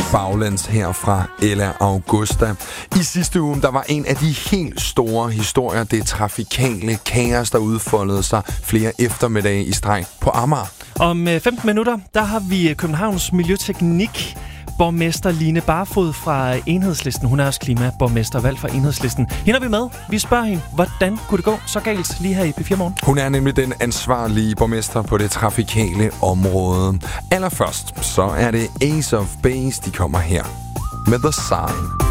Baglæns her fra Ella Augusta. I sidste uge, der var en af de helt store historier, det trafikale kaos, der udfoldede sig flere eftermiddage i streg på Amager. Om 15 minutter, der har vi Københavns Miljøteknik borgmester Line Barfod fra Enhedslisten. Hun er også klimaborgmester, valgt fra Enhedslisten. Hende er vi med. Vi spørger hende, hvordan kunne det gå så galt lige her i P4 Morgen? Hun er nemlig den ansvarlige borgmester på det trafikale område. Allerførst, så er det Ace of Base, de kommer her med The Sign.